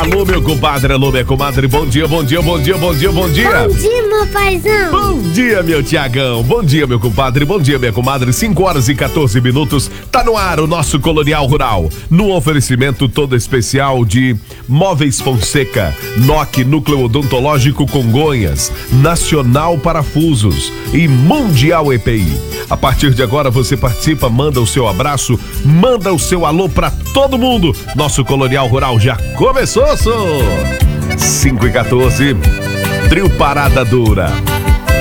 Alô, meu compadre, alô, minha comadre, bom dia, bom dia, bom dia, bom dia, bom dia. Bom dia, meu paizão. Bom dia, meu Tiagão. Bom dia, meu compadre. Bom dia, minha comadre. 5h14. Tá no ar o nosso Colonial Rural. No oferecimento todo especial de Móveis Fonseca, NOC Núcleo Odontológico Congonhas, Nacional Parafusos e Mundial EPI. A partir de agora você participa, manda o seu abraço, manda o seu alô pra todo mundo. Nosso Colonial Rural já começou, 5h14. Trio Parada Dura.